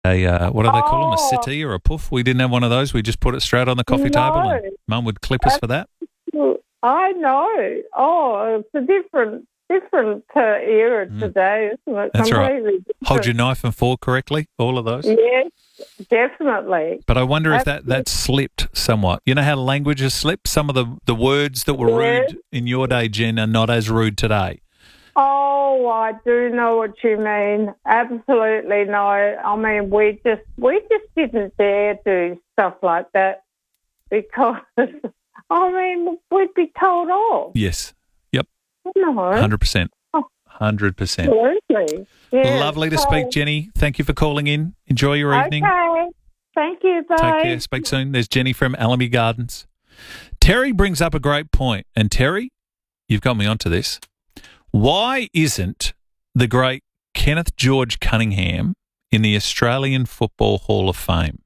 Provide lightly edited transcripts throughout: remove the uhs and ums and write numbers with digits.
what do they call them, a settee or a puff? We didn't have one of those. We just put it straight on the coffee table and Mum would clip us for that. I know. Oh, it's a different era today, isn't it? That's right. Different. Hold your knife and fork correctly, all of those. Yes, definitely. But I wonder if that slipped somewhat. You know how language has slipped? Some of the words that were rude in your day, Jen, are not as rude today. Oh, I do know what you mean. Absolutely no. I mean, we just didn't dare do stuff like that because, I mean, we'd be told off. Yes. Yep. No. 100%. 100%. Absolutely. Yeah. Lovely to speak, Jenny. Thank you for calling in. Enjoy your evening. Okay. Thank you. Bye. Take care. Speak soon. There's Jenny from Allenby Gardens. Terry brings up a great point. And Terry, you've got me onto this. Why isn't the great Kenneth George Cunningham in the Australian Football Hall of Fame?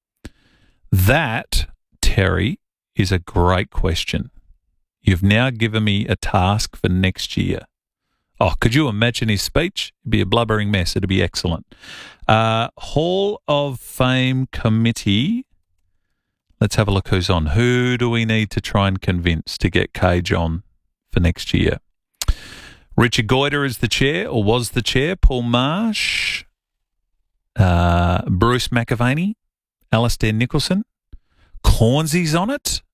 That, Terry, is a great question. You've now given me a task for next year. Oh, could you imagine his speech? It'd be a blubbering mess. It'd be excellent. Hall of Fame committee. Let's have a look who's on. Who do we need to try and convince to get Cage on for next year? Richard Goyder is the chair, or was the chair. Paul Marsh, Bruce McAvaney, Alistair Nicholson. Cornsy's on it.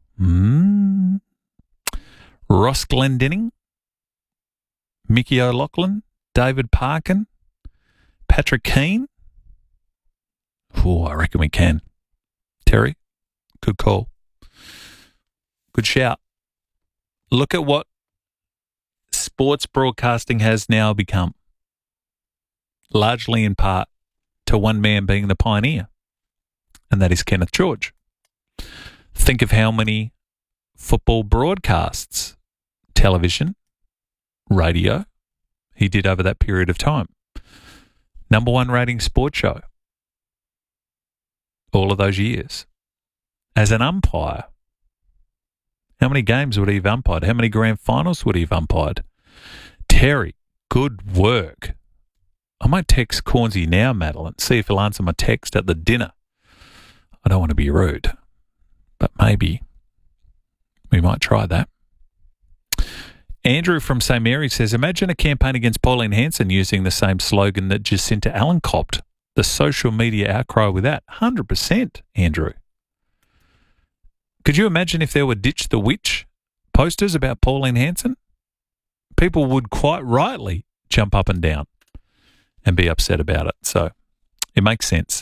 Ross Glendinning, Mickey O'Loughlin, David Parkin, Patrick Keane. Oh, I reckon we can. Terry, good call. Good shout. Look at what sports broadcasting has now become, largely in part to one man being the pioneer, and that is Kenneth George. Think of how many football broadcasts, television, radio, he did over that period of time. Number one rating sports show all of those years. As an umpire, how many games would he have umpired? How many grand finals would he have umpired? Terry, good work. I might text Cornsey now, Madeline, see if he'll answer my text at the dinner. I don't want to be rude, but maybe we might try that. Andrew from St. Mary's says, imagine a campaign against Pauline Hanson using the same slogan that Jacinta Allen copped. The social media outcry with that. 100%, Andrew. Could you imagine if there were Ditch the Witch posters about Pauline Hanson? People would quite rightly jump up and down and be upset about it. So it makes sense.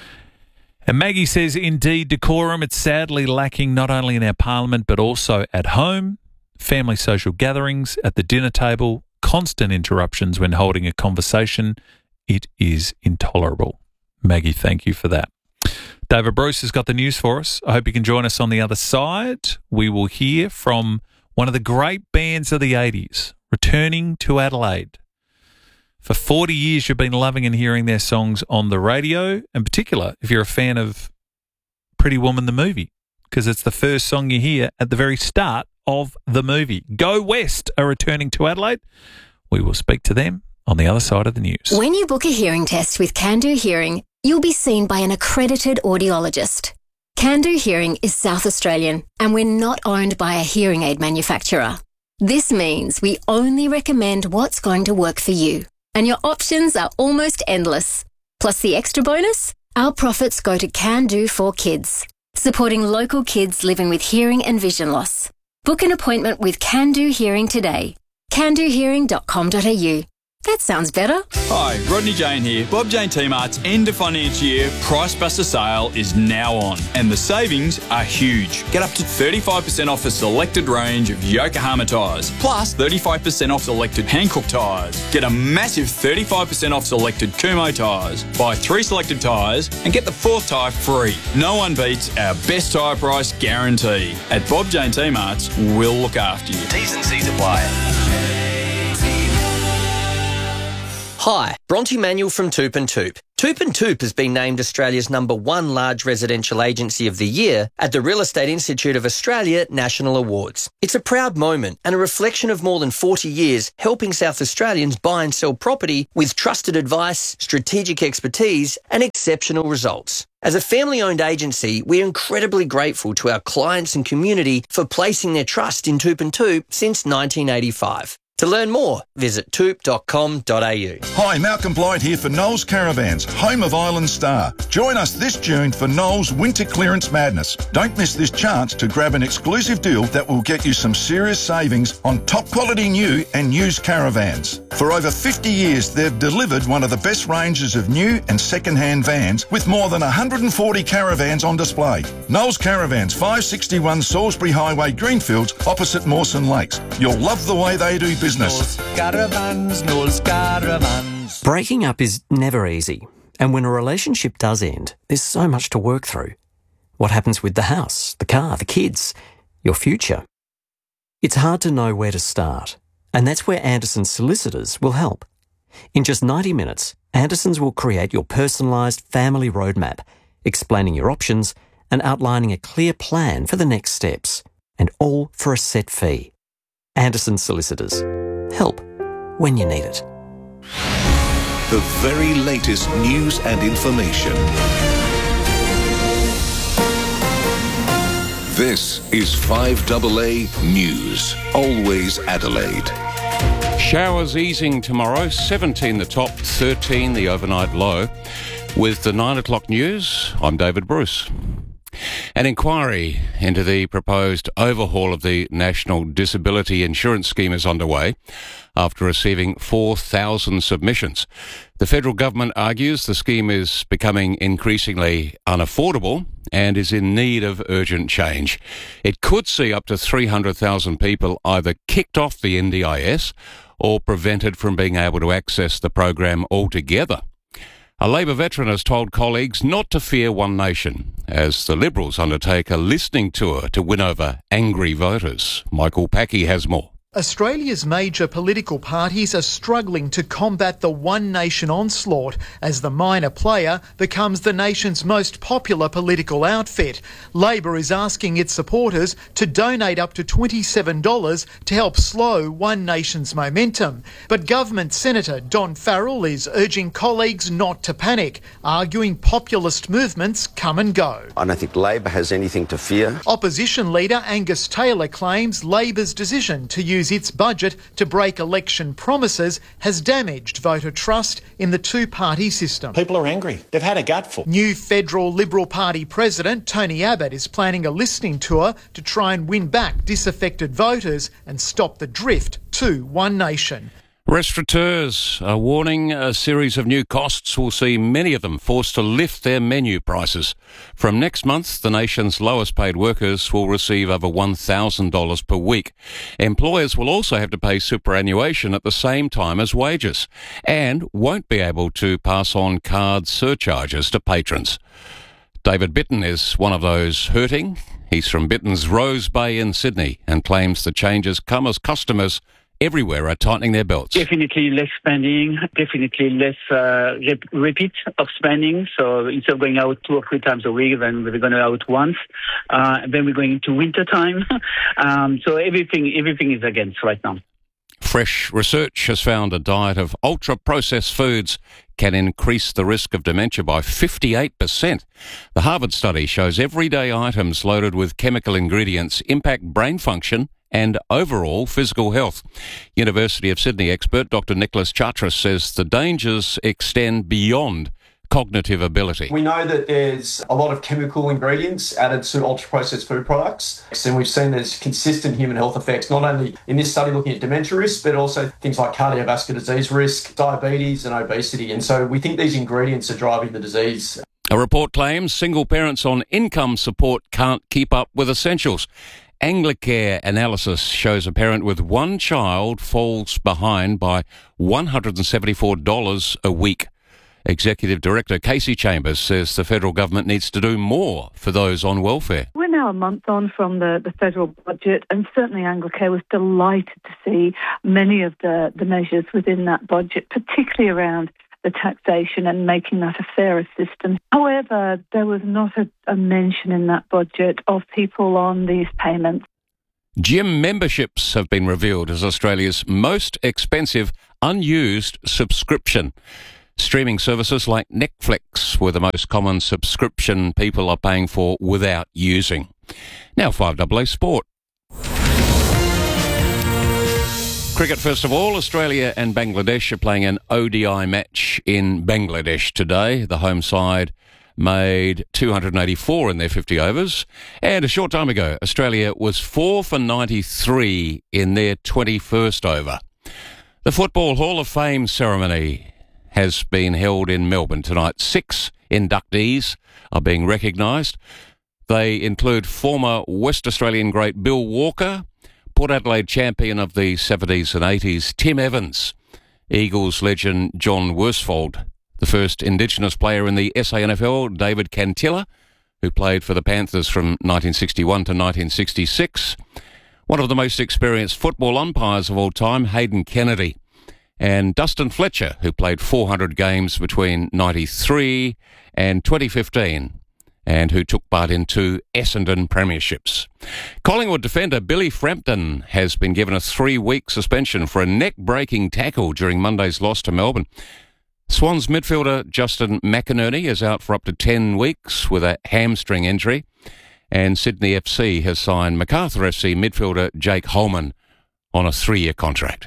And Maggie says, indeed, decorum, it's sadly lacking not only in our parliament but also at home. Family social gatherings, at the dinner table, constant interruptions when holding a conversation. It is intolerable. Maggie, thank you for that. David Bruce has got the news for us. I hope you can join us on the other side. We will hear from one of the great bands of the 80s, returning to Adelaide. For 40 years, you've been loving and hearing their songs on the radio, in particular, if you're a fan of Pretty Woman the movie, because it's the first song you hear at the very start of the movie. Go West are returning to Adelaide. We will speak to them on the other side of the news. When you book a hearing test with Can-Do Hearing, you'll be seen by an accredited audiologist. Can-Do Hearing is South Australian, and we're not owned by a hearing aid manufacturer. This means we only recommend what's going to work for you, and your options are almost endless. Plus the extra bonus, our profits go to Can-Do for Kids, supporting local kids living with hearing and vision loss. Book an appointment with Can-Do Hearing today. candohearing.com.au. That sounds better. Hi, Rodney Jane here. Bob Jane T-Mart's end of financial year Price Buster sale is now on, and the savings are huge. Get up to 35% off a selected range of Yokohama tyres, plus 35% off selected Hankook tyres. Get a massive 35% off selected Kumho tyres. Buy 3 selected tyres and get the 4th tyre free. No one beats our best tyre price guarantee. At Bob Jane T-Mart's, we'll look after you. T's and C's apply. Hi, Bronte Manuel from Toop and Toop. Toop and Toop has been named Australia's #1 large residential agency of the year at the Real Estate Institute of Australia National Awards. It's a proud moment and a reflection of more than 40 years helping South Australians buy and sell property with trusted advice, strategic expertise and exceptional results. As a family-owned agency, we're incredibly grateful to our clients and community for placing their trust in Toop and Toop since 1985. To learn more, visit toop.com.au. Hi, Malcolm Blight here for Knowles Caravans, home of Island Star. Join us this June for Knowles Winter Clearance Madness. Don't miss this chance to grab an exclusive deal that will get you some serious savings on top quality new and used caravans. For over 50 years, they've delivered one of the best ranges of new and second-hand vans with more than 140 caravans on display. Knowles Caravans, 561 Salisbury Highway, Greenfields, opposite Mawson Lakes. You'll love the way they do business. Knowles Caravans. Breaking up is never easy, and when a relationship does end, there's so much to work through. What happens with the house, the car, the kids, your future? It's hard to know where to start, and that's where Anderson Solicitors will help. In just 90 minutes, Andersons will create your personalised family roadmap, explaining your options and outlining a clear plan for the next steps, and all for a set fee. Anderson Solicitors. Help when you need it. The very latest news and information. This is 5AA News. Always Adelaide. Showers easing tomorrow, 17 the top, 13 the overnight low. With the 9 o'clock news, I'm David Bruce. An inquiry into the proposed overhaul of the National Disability Insurance Scheme is underway after receiving 4,000 submissions. The federal government argues the scheme is becoming increasingly unaffordable and is in need of urgent change. It could see up to 300,000 people either kicked off the NDIS or prevented from being able to access the program altogether. A Labor veteran has told colleagues not to fear One Nation as the Liberals undertake a listening tour to win over angry voters. Michael Packey has more. Australia's major political parties are struggling to combat the One Nation onslaught as the minor player becomes the nation's most popular political outfit. Labor is asking its supporters to donate up to $27 to help slow One Nation's momentum. But Government Senator Don Farrell is urging colleagues not to panic, arguing populist movements come and go. I don't think Labor has anything to fear. Opposition leader Angus Taylor claims Labor's decision to use its budget to break election promises has damaged voter trust in the two-party system. People are angry. They've had a gutful. New federal Liberal Party President Tony Abbott is planning a listening tour to try and win back disaffected voters and stop the drift to One Nation. Restaurateurs are warning a series of new costs will see many of them forced to lift their menu prices. From next month, the nation's lowest paid workers will receive over $1,000 per week. Employers will also have to pay superannuation at the same time as wages and won't be able to pass on card surcharges to patrons. David Bitton is one of those hurting. He's from Bitton's Rose Bay in Sydney and claims the changes come as customers everywhere are tightening their belts. Definitely less spending, definitely less repeat of spending. So instead of going out 2 or 3 times a week, then we're going out once. Then we're going into winter time. So everything is against right now. Fresh research has found a diet of ultra-processed foods can increase the risk of dementia by 58%. The Harvard study shows everyday items loaded with chemical ingredients impact brain function and overall physical health. University of Sydney expert Dr. Nicholas Chartras says the dangers extend beyond cognitive ability. We know that there's a lot of chemical ingredients added to ultra-processed food products, and we've seen there's consistent human health effects, not only in this study looking at dementia risk, but also things like cardiovascular disease risk, diabetes and obesity. And so we think these ingredients are driving the disease. A report claims single parents on income support can't keep up with essentials. Anglicare analysis shows a parent with one child falls behind by $174 a week. Executive Director Casey Chambers says the federal government needs to do more for those on welfare. We're now a month on from the federal budget, and certainly Anglicare was delighted to see many of the measures within that budget, particularly around the taxation and making that a fairer system. However, there was not a mention in that budget of people on these payments. Gym memberships have been revealed as Australia's most expensive unused subscription. Streaming services like Netflix were the most common subscription people are paying for without using. Now 5AA Sport. Cricket first of all. Australia and Bangladesh are playing an ODI match in Bangladesh today. The home side made 284 in their 50 overs. And a short time ago, Australia was 4 for 93 in their 21st over. The Football Hall of Fame ceremony has been held in Melbourne tonight. 6 inductees are being recognised. They include former West Australian great Bill Walker, Port Adelaide champion of the 70s and 80s Tim Evans, Eagles legend John Worsfold, the first Indigenous player in the SANFL, David Cantilla, who played for the Panthers from 1961 to 1966, one of the most experienced football umpires of all time, Hayden Kennedy, and Dustin Fletcher, who played 400 games between 93 and 2015 and who took part in 2 Essendon premierships. Collingwood defender Billy Frampton has been given a 3-week suspension for a neck-breaking tackle during Monday's loss to Melbourne. Swans midfielder Justin McInerney is out for up to 10 weeks with a hamstring injury, and Sydney FC has signed Macarthur FC midfielder Jake Holman on a 3-year contract.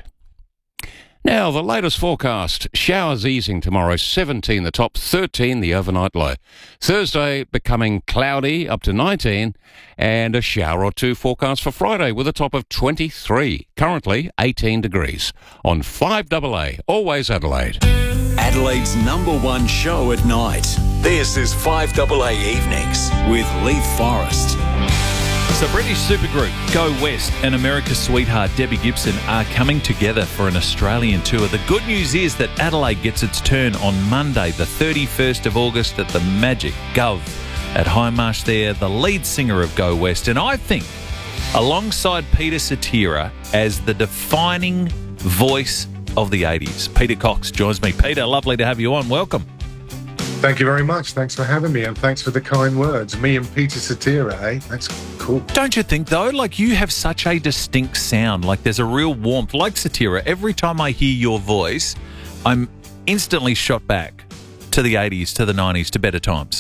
Now, the latest forecast. Showers easing tomorrow, 17 the top, 13 the overnight low. Thursday becoming cloudy, up to 19, and a shower or two forecast for Friday with a top of 23. Currently 18 degrees. On 5AA, always Adelaide. Adelaide's #1 show at night. This is 5AA Evenings with Leith Forrest. So British supergroup Go West and America's sweetheart Debbie Gibson are coming together for an Australian tour. The good news is that Adelaide gets its turn on Monday, the 31st of August at the Magic Gov at Hindmarsh there, the lead singer of Go West. And I think, alongside Peter Cetera as the defining voice of the 80s, Peter Cox joins me. Peter, lovely to have you on. Welcome. Thank you very much. Thanks for having me, and thanks for the kind words. Me and Peter Cetera, eh? That's cool. Don't you think, though? Like, you have such a distinct sound. Like, there's a real warmth. Like Cetera, every time I hear your voice, I'm instantly shot back to the 80s, to the 90s, to better times.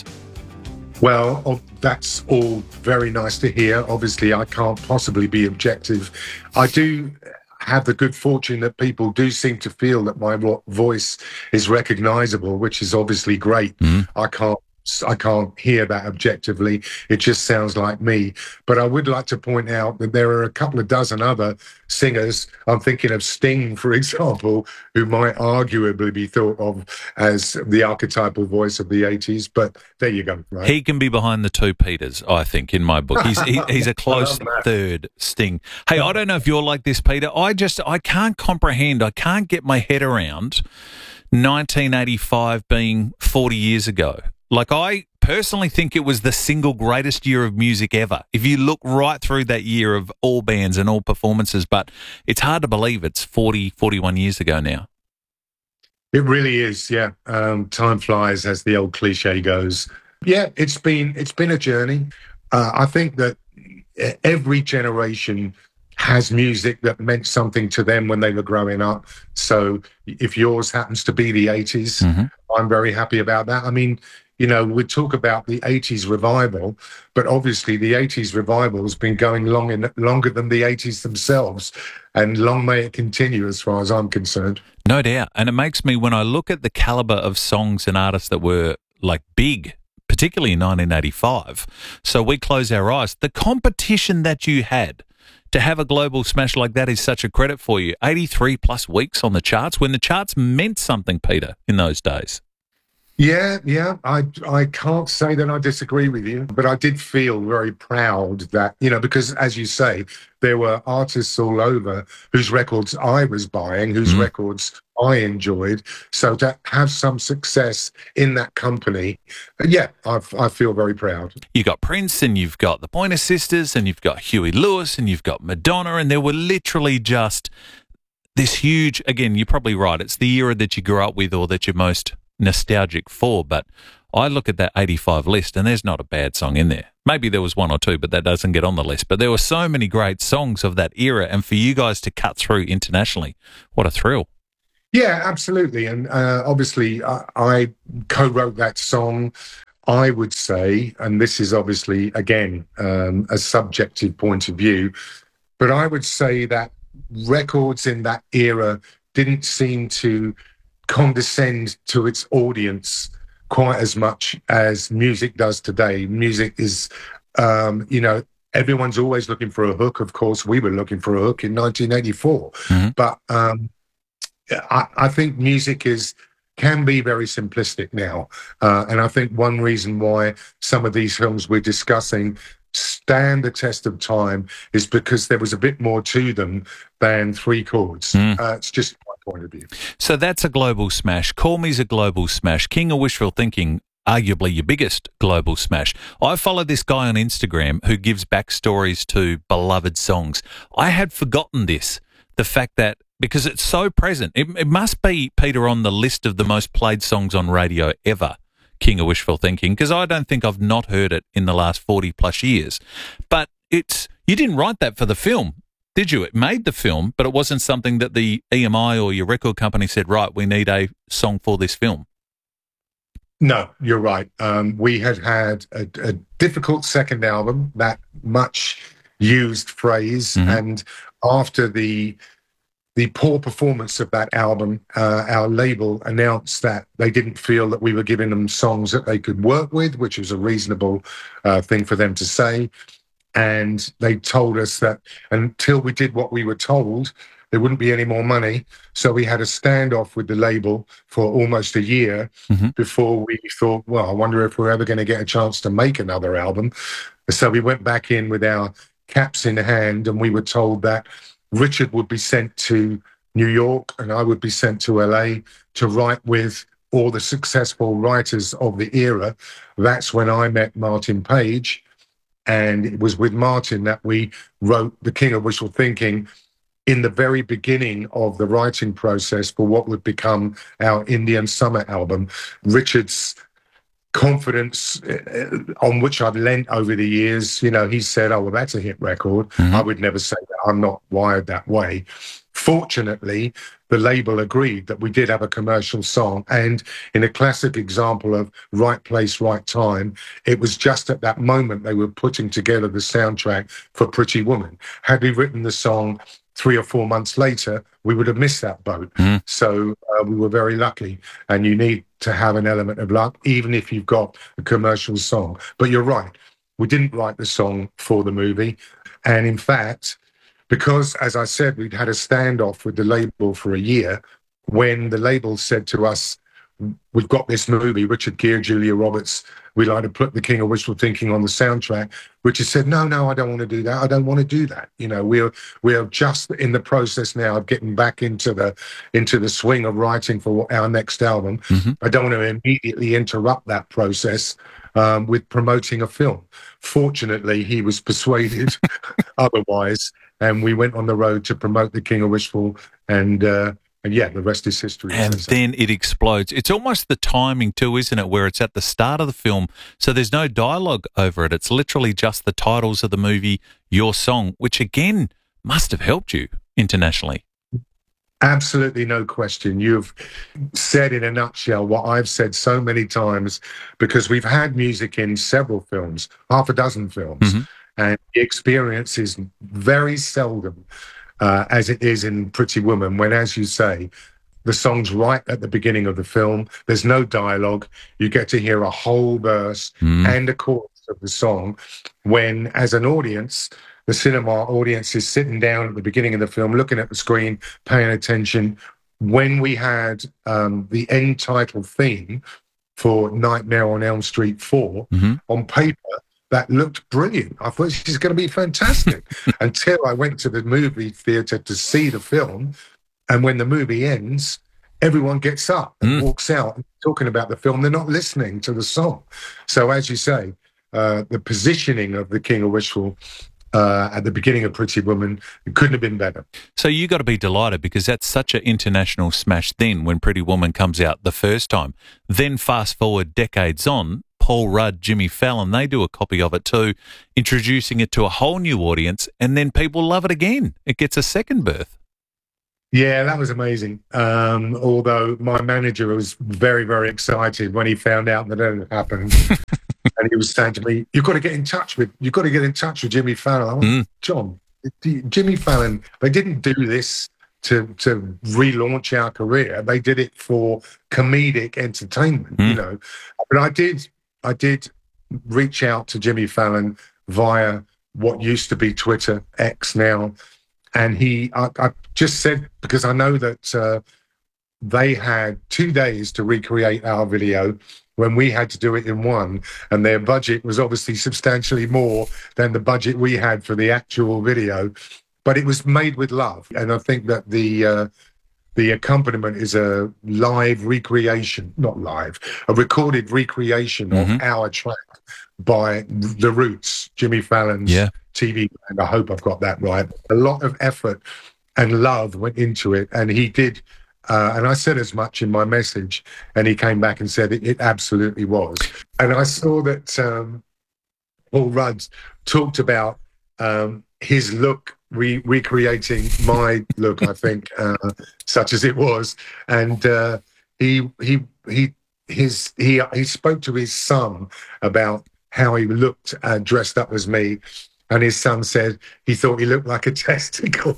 Well, that's all very nice to hear. Obviously, I can't possibly be objective. I do have the good fortune that people do seem to feel that my voice is recognisable, which is obviously great. I can't hear that objectively. It just sounds like me. But I would like to point out that there are a couple of dozen other singers. I'm thinking of Sting, for example, who might arguably be thought of as the archetypal voice of the 80s. But there you go. Right? He can be behind the 2 Peters, I think, in my book. He's a close third, Sting. Hey, I don't know if you're like this, Peter. I can't comprehend, I can't get my head around 1985 being 40 years ago. Like, I personally think it was the single greatest year of music ever. If you look right through that year of all bands and all performances, but it's hard to believe it's 41 years ago now. It really is, yeah. Time flies, as the old cliche goes. Yeah, it's been a journey. I think that every generation has music that meant something to them when they were growing up. So if yours happens to be the 80s, I'm very happy about that. I mean, you know, we talk about the 80s revival, but obviously the 80s revival has been going longer than the 80s themselves, and long may it continue as far as I'm concerned. No doubt. And it makes me, when I look at the caliber of songs and artists that were like big, particularly in 1985, so we close our eyes, the competition that you had to have a global smash like that is such a credit for you. 83 plus weeks on the charts, when the charts meant something, Peter, in those days. Yeah. I can't say that I disagree with you, but I did feel very proud that, because as you say, there were artists all over whose records I was buying, whose records I enjoyed. So to have some success in that company, yeah, I feel very proud. You've got Prince and you've got the Pointer Sisters and you've got Huey Lewis and you've got Madonna, and there were literally just this huge, again, you're probably right, it's the era that you grew up with or that you're most nostalgic for, but I look at that 85 list and there's not a bad song in there. Maybe there was one or two, but that doesn't get on the list. But there were so many great songs of that era, and for you guys to cut through internationally, what a thrill. Yeah, absolutely. And obviously, I co-wrote that song. I would say, and this is obviously, again, a subjective point of view, but I would say that records in that era didn't seem to condescend to its audience quite as much as music does today. Music is, everyone's always looking for a hook. Of course, we were looking for a hook in 1984. But I think music can be very simplistic now. And I think one reason why some of these films we're discussing stand the test of time is because there was a bit more to them than three chords. It's just my point of view. So that's a global smash. Call Me's a global smash. King of Wishful Thinking, arguably your biggest global smash. I follow this guy on Instagram who gives backstories to beloved songs. I had forgotten this, the fact that, because it's so present, it must be, Peter, on the list of the most played songs on radio ever, King of Wishful Thinking, because I don't think I've not heard it in the last 40 plus years. But you didn't write that for the film, did you? It made the film, but it wasn't something that the EMI or your record company said, right, we need a song for this film. No, you're right. We had a difficult second album, that much used phrase, and after the poor performance of that album, our label announced that they didn't feel that we were giving them songs that they could work with, which was a reasonable thing for them to say. And they told us that until we did what we were told, there wouldn't be any more money. So we had a standoff with the label for almost a year before we thought, well, I wonder if we're ever going to get a chance to make another album. So we went back in with our caps in hand, and we were told that Richard would be sent to New York and I would be sent to LA to write with all the successful writers of the era. That's when I met Martin Page, and it was with Martin that we wrote The King of Wishful Thinking in the very beginning of the writing process for what would become our Indian Summer album. Richard's confidence, on which I've lent over the years, he said, oh, well, that's a hit record. I would never say that. I'm not wired that way. Fortunately, the label agreed that we did have a commercial song, and in a classic example of right place, right time, it was just at that moment they were putting together the soundtrack for Pretty Woman. Had we written the song 3 or 4 months later, we would have missed that boat. So we were very lucky, and you need to have an element of luck, even if you've got a commercial song. But you're right, we didn't write the song for the movie. And in fact, because, as I said, we'd had a standoff with the label for a year, when the label said to us, we've got this movie, Richard Gere, Julia Roberts, we'd like to put The King of Wishful Thinking on the soundtrack. Richard said, no, I don't want to do that. I don't want to do that. We're just in the process now of getting back into the swing of writing for our next album. I don't want to immediately interrupt that process with promoting a film. Fortunately, he was persuaded otherwise, and we went on the road to promote The King of Wishful, and yeah, the rest is history. And then it explodes. It's almost the timing too, isn't it, where it's at the start of the film, so there's no dialogue over it. It's literally just the titles of the movie, your song, which again must have helped you internationally. Absolutely, no question. You've said in a nutshell what I've said so many times, because we've had music in several films, half a dozen films, and the experience is very seldom as it is in Pretty Woman, when, as you say, the song's right at the beginning of the film. There's no dialogue. You get to hear a whole verse and a chorus of the song, when, as an audience, the cinema audience is sitting down at the beginning of the film, looking at the screen, paying attention. When we had the end title theme, for Nightmare on Elm Street 4, on paper, that looked brilliant. I thought she's going to be fantastic until I went to the movie theatre to see the film. And when the movie ends, everyone gets up and walks out talking about the film. They're not listening to the song. So as you say, the positioning of the King of Wishful at the beginning of Pretty Woman, it couldn't have been better. So you got to be delighted because that's such an international smash then when Pretty Woman comes out the first time. Then fast forward decades on, Paul Rudd, Jimmy Fallon, they do a copy of it too, introducing it to a whole new audience, and then people love it again. It gets a second birth. Yeah, that was amazing. Although my manager was very, very excited when he found out that it had happened. And he was saying to me, you've got to get in touch with Jimmy Fallon. I went, John, Jimmy Fallon, they didn't do this to relaunch our career. They did it for comedic entertainment, you know. But I did reach out to Jimmy Fallon via what used to be Twitter, X now. And I just said, because I know that they had 2 days to recreate our video when we had to do it in one, and their budget was obviously substantially more than the budget we had for the actual video, but it was made with love. And I think that the accompaniment is a live recreation, a recorded recreation of our track by The Roots, Jimmy Fallon's TV band. I hope I've got that right. A lot of effort and love went into it, and he did. And I said as much in my message, and he came back and said it absolutely was. And I saw that Paul Rudd talked about his look, recreating my look, I think, such as it was. And he spoke to his son about how he looked dressed up as me. And his son said he thought he looked like a testicle,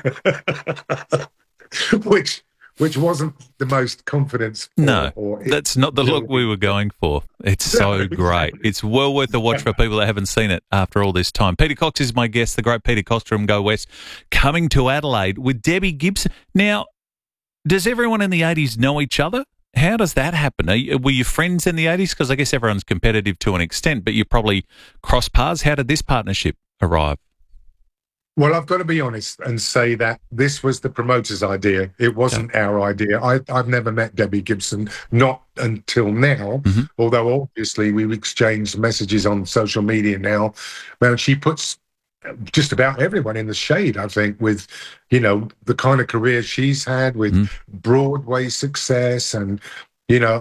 which wasn't the most confidence. That's not the look we were going for. It's so great. It's well worth a watch for people that haven't seen it after all this time. Peter Cox is my guest, the great Peter Cox from Go West, coming to Adelaide with Debbie Gibson. Now, does everyone in the 80s know each other? How does that happen? Were you friends in the 80s? Because I guess everyone's competitive to an extent, but you probably cross paths. How did this partnership arrive? Well, I've got to be honest and say that this was the promoter's idea. It wasn't our idea. I've never met Debbie Gibson, not until now, although obviously we've exchanged messages on social media now. Well, she puts just about everyone in the shade, I think, with, you know, the kind of career she's had with Broadway success. And, you know,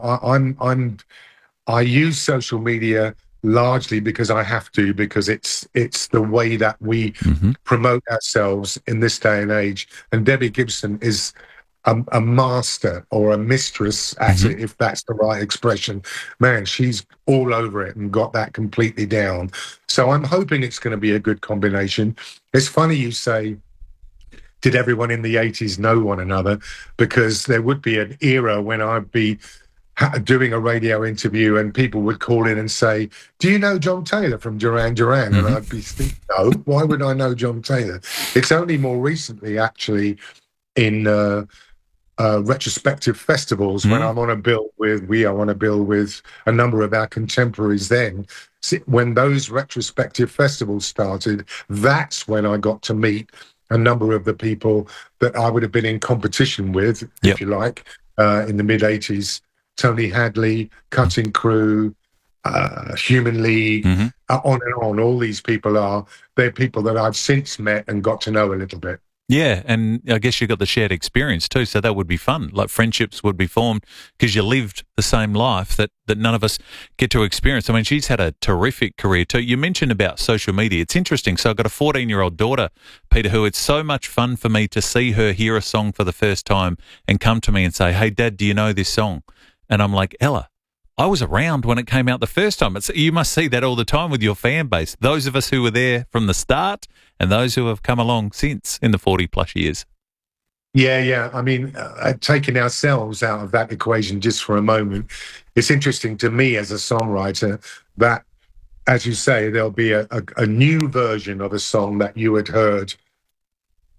I use social media largely because I have to, because it's the way that we promote ourselves in this day and age. And Debbie Gibson is a master or a mistress at it, if that's the right expression. Man, she's all over it and got that completely down. So I'm hoping it's going to be a good combination. It's funny you say, did everyone in the 80s know one another? Because there would be an era when I'd be doing a radio interview and people would call in and say, do you know John Taylor from Duran Duran? And I'd be thinking, no, why would I know John Taylor? It's only more recently, actually, in retrospective festivals when I'm on a bill with, we are on a bill with a number of our contemporaries then. When those retrospective festivals started, that's when I got to meet a number of the people that I would have been in competition with, if you like, in the mid-80s. Tony Hadley, Cutting Crew, Human League, on and on. All these people they're people that I've since met and got to know a little bit. Yeah, and I guess you got the shared experience too, so that would be fun. Like friendships would be formed because you lived the same life that none of us get to experience. I mean, she's had a terrific career too. You mentioned about social media. It's interesting. So I've got a 14-year-old daughter, Peter, who it's so much fun for me to see her hear a song for the first time and come to me and say, hey, Dad, do you know this song? And I'm like, Ella, I was around when it came out the first time. You must see that all the time with your fan base, those of us who were there from the start and those who have come along since in the 40-plus years. Yeah. I mean, taking ourselves out of that equation just for a moment, it's interesting to me as a songwriter that, as you say, there'll be a new version of a song that you had heard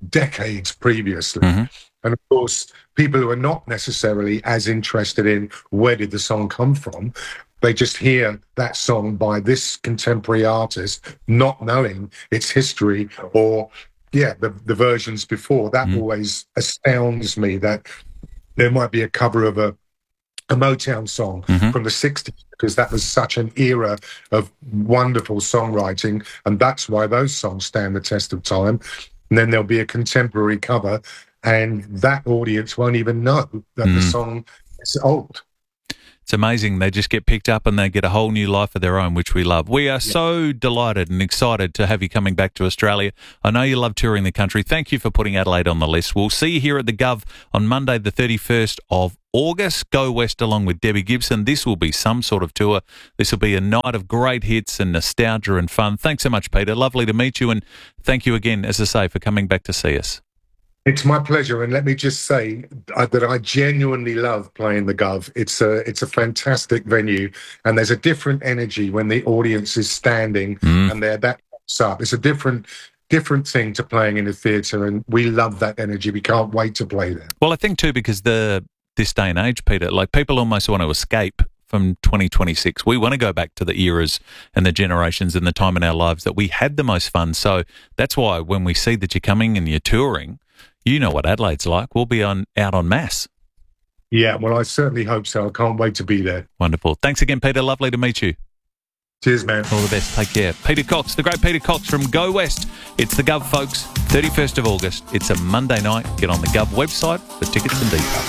decades previously. And of course, people who are not necessarily as interested in where did the song come from, they just hear that song by this contemporary artist, not knowing its history or, the versions before. That always astounds me, that there might be a cover of a Motown song from the 60s, because that was such an era of wonderful songwriting, and that's why those songs stand the test of time. And then there'll be a contemporary cover, and that audience won't even know that the song is old. It's amazing. They just get picked up and they get a whole new life of their own, which we love. We are so delighted and excited to have you coming back to Australia. I know you love touring the country. Thank you for putting Adelaide on the list. We'll see you here at the Gov on Monday, the 31st of August. Go West along with Debbie Gibson. This will be some sort of tour. This will be a night of great hits and nostalgia and fun. Thanks so much, Peter. Lovely to meet you, and thank you again, as I say, for coming back to see us. It's my pleasure, and let me just say that I genuinely love playing the Gov. It's a fantastic venue, and there's a different energy when the audience is standing and they're that up. It's a different thing to playing in a theatre, and we love that energy. We can't wait to play there. Well, I think too, because this day and age, Peter, like, people almost want to escape from 2026. We want to go back to the eras and the generations and the time in our lives that we had the most fun. So that's why when we see that you're coming and you're touring, you know what Adelaide's like. We'll be out en masse. Yeah, well, I certainly hope so. I can't wait to be there. Wonderful. Thanks again, Peter. Lovely to meet you. Cheers, man. All the best. Take care. Peter Cox, the great Peter Cox from Go West. It's the Gov, folks. 31st of August. It's a Monday night. Get on the Gov website for tickets and details.